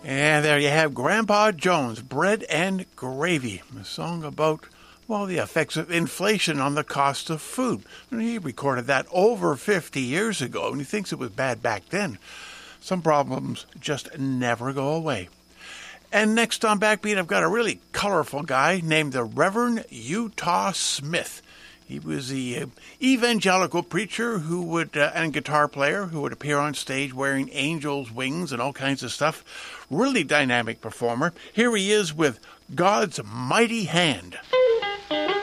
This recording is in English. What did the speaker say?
And there you have Grandpa Jones, Bread and Gravy, a song about, well, the effects of inflation on the cost of food. And he recorded that over 50 years ago, and he thinks it was bad back then. Some problems just never go away. And next on Backbeat, I've got a really colorful guy named the Reverend Utah Smith. He was the evangelical preacher who would, and guitar player who would appear on stage wearing angel's wings and all kinds of stuff. Really dynamic performer. Here he is with God's Mighty Hand.